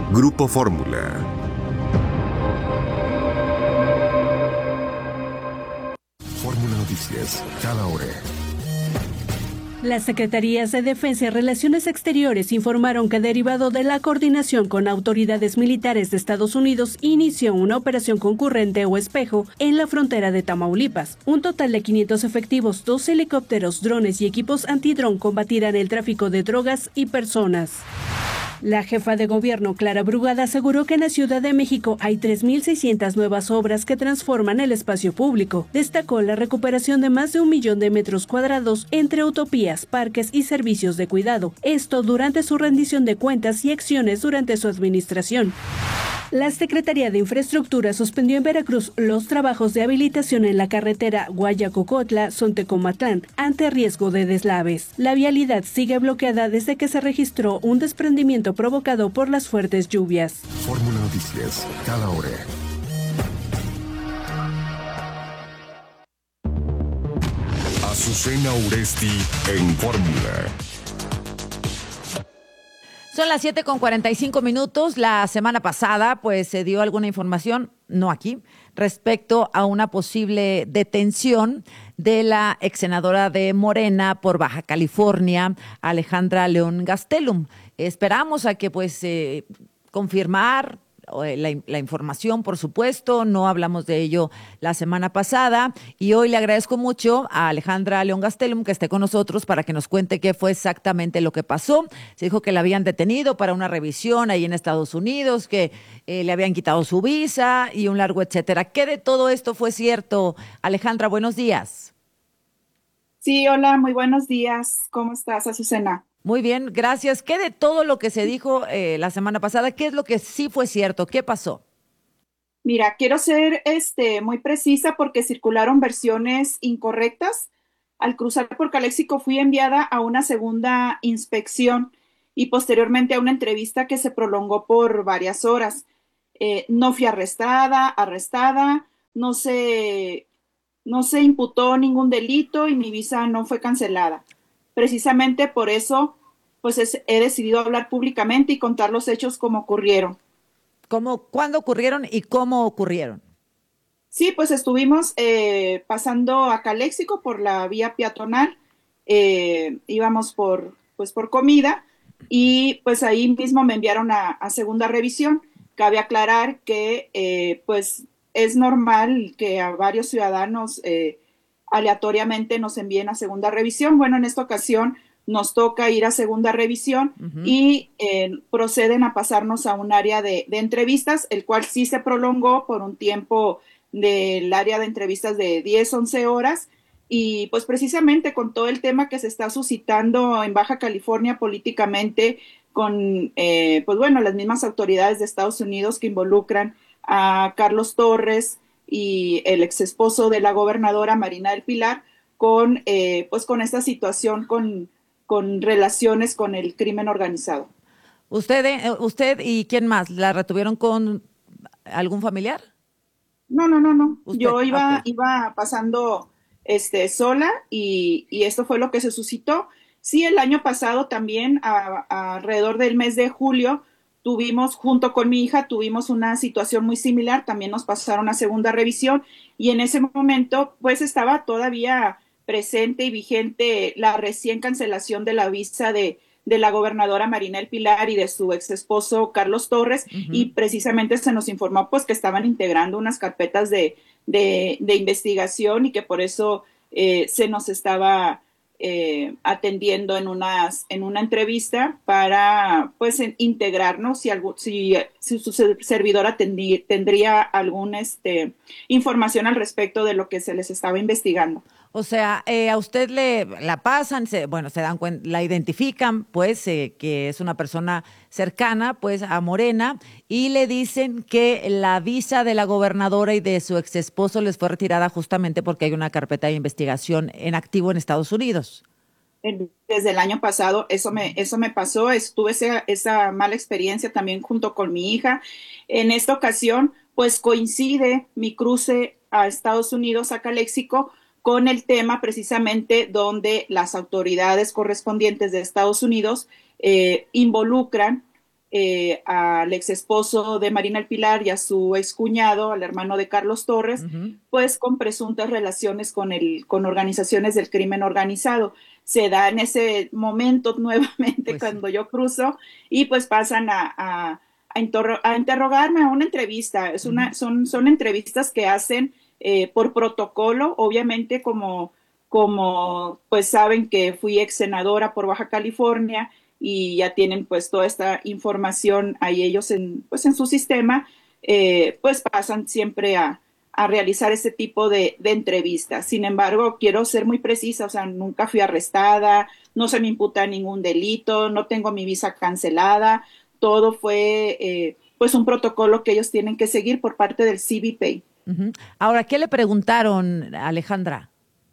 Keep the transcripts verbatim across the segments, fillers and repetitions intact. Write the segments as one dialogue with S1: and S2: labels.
S1: Grupo Fórmula. Fórmula Noticias, cada hora.
S2: Las Secretarías de Defensa y Relaciones Exteriores informaron que, derivado de la coordinación con autoridades militares de Estados Unidos, inició una operación concurrente o espejo en la frontera de Tamaulipas. Un total de quinientos efectivos, dos helicópteros, drones y equipos antidrón combatirán el tráfico de drogas y personas. La jefa de gobierno, Clara Brugada, aseguró que en la Ciudad de México hay tres mil seiscientas nuevas obras que transforman el espacio público. Destacó la recuperación de más de un millón de metros cuadrados entre utopías, parques y servicios de cuidado. Esto durante su rendición de cuentas y acciones durante su administración. La Secretaría de Infraestructura suspendió en Veracruz los trabajos de habilitación en la carretera Guayacocotla-Sontecomatlán ante riesgo de deslaves. La vialidad sigue bloqueada desde que se registró un desprendimiento provocado por las fuertes lluvias.
S1: Fórmula Noticias, cada hora. Azucena Uresti en Fórmula.
S3: Son las siete con cuarenta y cinco minutos. La semana pasada, pues, se dio alguna información, no aquí, respecto a una posible detención de la ex senadora de Morena por Baja California, Alejandra León Gastelum. Esperamos a que, pues, eh, confirmar La, la información, por supuesto, no hablamos de ello la semana pasada y hoy le agradezco mucho a Alejandra León Gastelum que esté con nosotros para que nos cuente qué fue exactamente lo que pasó. Se dijo que la habían detenido para una revisión ahí en Estados Unidos, que eh, le habían quitado su visa y un largo etcétera. ¿Qué de todo esto fue cierto? Alejandra, buenos días.
S4: Sí, hola, muy buenos días. ¿Cómo estás, Azucena?
S3: Muy bien, gracias. ¿Qué de todo lo que se dijo eh, la semana pasada, qué es lo que sí fue cierto? ¿Qué pasó?
S4: Mira, quiero ser este, muy precisa porque circularon versiones incorrectas. Al cruzar por Caléxico fui enviada a una segunda inspección y posteriormente a una entrevista que se prolongó por varias horas. Eh, no fui arrestada, arrestada, no se, no se imputó ningún delito y mi visa no fue cancelada. Precisamente por eso, pues es, he decidido hablar públicamente y contar los hechos como ocurrieron.
S3: ¿Cómo, cuándo ocurrieron y cómo ocurrieron?
S4: Sí, pues estuvimos eh, pasando a Caléxico por la vía peatonal, eh, íbamos por, pues por comida y pues ahí mismo me enviaron a, a segunda revisión. Cabe aclarar que eh, pues es normal que a varios ciudadanos eh, aleatoriamente nos envíen a segunda revisión. Bueno, en esta ocasión nos toca ir a segunda revisión uh-huh. y eh, proceden a pasarnos a un área de, de entrevistas, el cual sí se prolongó por un tiempo del área de entrevistas de diez, once horas, y pues precisamente con todo el tema que se está suscitando en Baja California políticamente con, eh, pues bueno, las mismas autoridades de Estados Unidos que involucran a Carlos Torres y el ex esposo de la gobernadora Marina del Pilar con, eh, pues con esta situación con, con relaciones con el crimen organizado.
S3: ¿Usted, eh, usted y quién más? ¿La retuvieron con algún familiar?
S4: No, no, no, no.
S3: ¿Usted?
S4: Yo iba,
S3: Okay.
S4: iba pasando este, sola y, y esto fue lo que se suscitó. Sí, el año pasado también, a, a alrededor del mes de julio, tuvimos, junto con mi hija, tuvimos una situación muy similar, también nos pasaron a segunda revisión y en ese momento pues estaba todavía presente y vigente la recién cancelación de la visa de, de la gobernadora Marina del Pilar y de su ex esposo Carlos Torres uh-huh. y precisamente se nos informó pues que estaban integrando unas carpetas de, de, de investigación y que por eso eh, se nos estaba Eh, atendiendo en unas en una entrevista para pues en, integrarnos si, algo, si, si su servidor atendí, tendría alguna este, información al respecto de lo que se les estaba investigando.
S3: O sea, eh, a usted le la pasan, se, bueno, se dan cuenta, la identifican, pues, eh, que es una persona cercana, pues, a Morena, y le dicen que la visa de la gobernadora y de su ex esposo les fue retirada justamente porque hay una carpeta de investigación en activo en Estados Unidos.
S4: Desde el año pasado eso me, eso me pasó, estuve esa, esa mala experiencia también junto con mi hija. En esta ocasión, pues coincide mi cruce a Estados Unidos, a Caléxico, con el tema precisamente donde las autoridades correspondientes de Estados Unidos eh, involucran eh, al ex esposo de Marina El Pilar y a su excuñado, al hermano de Carlos Torres,
S3: Ujú.
S4: pues con presuntas relaciones con, el, con organizaciones del crimen organizado. Se da en ese momento nuevamente
S3: Pues sí.
S4: cuando yo cruzo y pues pasan a, a, a, interro a interrogarme a una entrevista. Es
S3: Ujú.
S4: una, son, son entrevistas que hacen eh, por protocolo, obviamente como, como pues saben que fui ex senadora por Baja California y ya tienen pues toda esta información ahí ellos en, pues, en su sistema, eh, pues pasan siempre a, a realizar ese tipo de, de, entrevistas. Sin embargo, quiero ser muy precisa, o sea, nunca fui arrestada, no se me imputa ningún delito, no tengo mi visa cancelada, todo fue eh, pues un protocolo que ellos tienen que seguir por parte del C B P.
S3: Ujú. Ahora, ¿qué le preguntaron, Alejandra?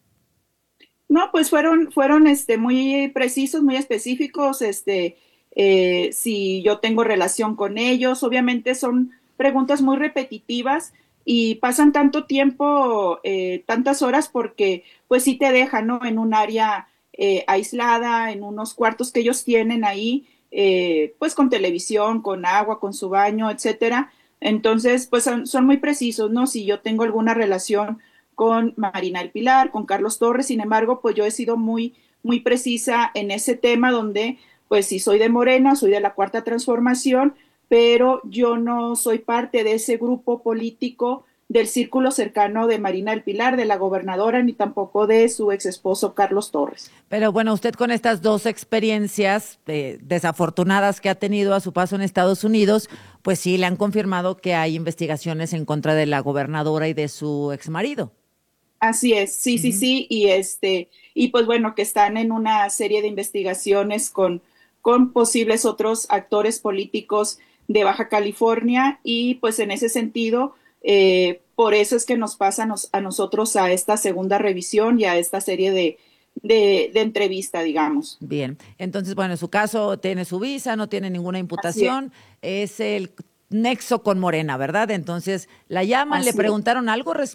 S4: No, pues fueron, fueron este, muy precisos, muy específicos, este, eh, si yo tengo relación con ellos, obviamente son preguntas muy repetitivas y pasan tanto tiempo, eh, tantas horas, porque pues sí te dejan, ¿no? En un área eh, aislada, en unos cuartos que ellos tienen ahí, eh, pues con televisión, con agua, con su baño, etcétera. Entonces, pues son, son muy precisos, ¿no? Si yo tengo alguna relación con Marina El Pilar, con Carlos Torres. Sin embargo, pues yo he sido muy, muy precisa en ese tema donde, pues sí soy de Morena, soy de la Cuarta Transformación, pero yo no soy parte de ese grupo político del círculo cercano de Marina El Pilar, de la gobernadora, ni tampoco de su ex esposo Carlos Torres.
S3: Pero bueno, usted con estas dos experiencias eh, desafortunadas que ha tenido a su paso en Estados Unidos, pues sí le han confirmado que hay investigaciones en contra de la gobernadora y de su exmarido.
S4: Así es, sí, sí,
S3: Ujú.
S4: sí, y este, y pues bueno, que están en una serie de investigaciones con, con posibles otros actores políticos de Baja California, y pues en ese sentido, eh, por eso es que nos pasa a, nos, a nosotros a esta segunda revisión y a esta serie de, de, de entrevista, digamos.
S3: Bien, entonces, bueno, en su caso tiene su visa, no tiene ninguna
S4: Así es,
S3: imputación, es el nexo con Morena, ¿verdad? Entonces, la llaman, le
S4: así es.
S3: preguntaron algo